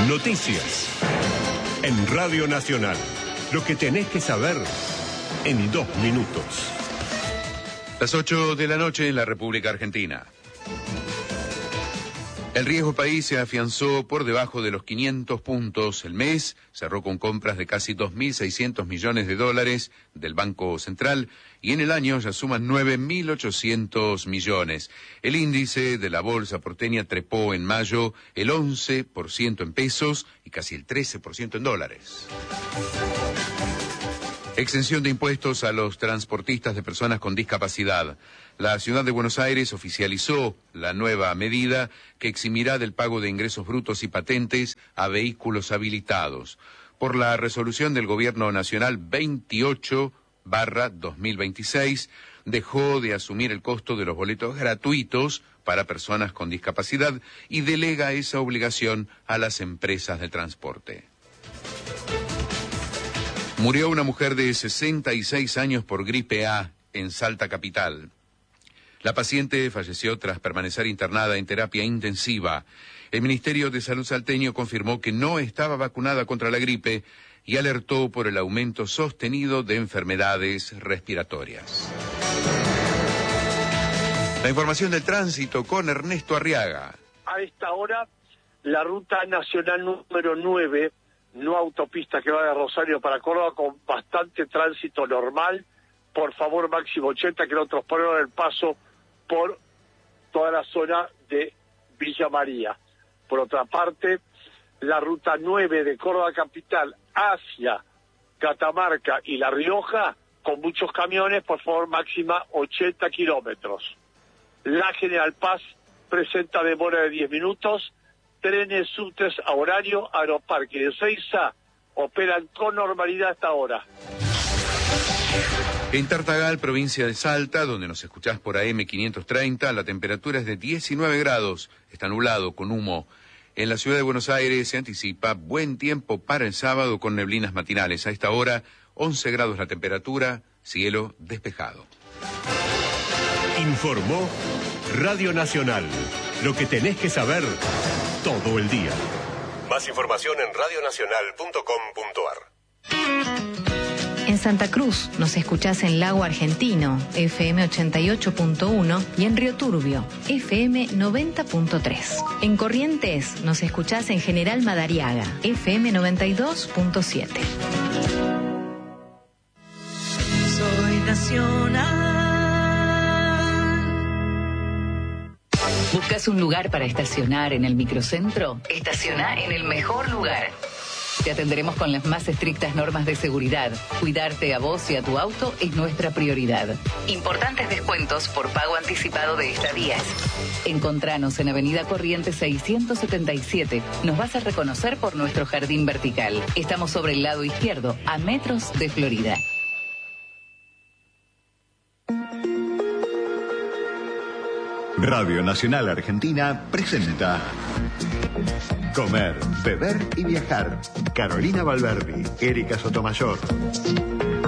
Noticias. En Radio Nacional. Lo que tenés que saber en 2 minutos. Las 8 de la noche en la República Argentina. El riesgo país se afianzó por debajo de los 500 puntos. El mes cerró con compras de casi 2.600 millones de dólares del Banco Central y en el año ya suman 9.800 millones. El índice de la bolsa porteña trepó en mayo el 11% en pesos y casi el 13% en dólares. Exención de impuestos a los transportistas de personas con discapacidad. La Ciudad de Buenos Aires oficializó la nueva medida que eximirá del pago de ingresos brutos y patentes a vehículos habilitados. Por la resolución del Gobierno Nacional 28/2026, dejó de asumir el costo de los boletos gratuitos para personas con discapacidad y delega esa obligación a las empresas de transporte. Murió una mujer de 66 años por gripe A en Salta capital. La paciente falleció tras permanecer internada en terapia intensiva. El Ministerio de Salud salteño confirmó que no estaba vacunada contra la gripe y alertó por el aumento sostenido de enfermedades respiratorias. La información del tránsito con Ernesto Arriaga. A esta hora, la ruta nacional número 9, no autopista que va de Rosario para Córdoba, con bastante tránsito normal. Por favor, máximo 80 kilómetros por hora el paso por toda la zona de Villa María. Por otra parte, la ruta 9 de Córdoba capital hacia Catamarca y La Rioja, con muchos camiones, por favor, máxima 80 kilómetros. La General Paz presenta demora de 10 minutos. Trenes, subtes a horario, Aeroparque de Ezeiza operan con normalidad hasta ahora. En Tartagal, provincia de Salta, donde nos escuchás por AM 530, la temperatura es de 19 grados, está nublado con humo. En la ciudad de Buenos Aires se anticipa buen tiempo para el sábado con neblinas matinales. A esta hora, 11 grados la temperatura, cielo despejado. Informó Radio Nacional. Lo que tenés que saber todo el día. Más información en radionacional.com.ar. En Santa Cruz nos escuchás en Lago Argentino, FM 88.1 y en Río Turbio, FM 90.3. En Corrientes nos escuchás en General Madariaga, FM 92.7. Soy nacional. ¿Buscas un lugar para estacionar en el microcentro? Estaciona en el mejor lugar. Te atenderemos con las más estrictas normas de seguridad. Cuidarte a vos y a tu auto es nuestra prioridad. Importantes descuentos por pago anticipado de estadías. Encontranos en Avenida Corrientes 677. Nos vas a reconocer por nuestro jardín vertical. Estamos sobre el lado izquierdo, a metros de Florida. Radio Nacional Argentina presenta Comer, Beber y Viajar. Carolina Valverdi, Erika Sotomayor.